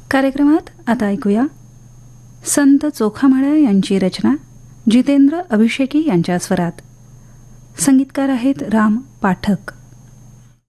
कार्यक्रमात आता ऐकूया संत चोखामळा यांची रचना जितेंद्र अभिषेकी यांच्या स्वरात. संगीतकार आहेत राम पाठक.